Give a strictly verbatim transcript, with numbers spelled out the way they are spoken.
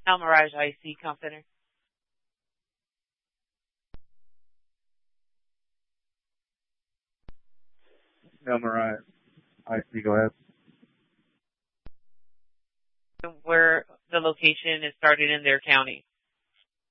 El Mirage I C, Comp Center. El Mirage I C, go ahead. Where the location is started in their county.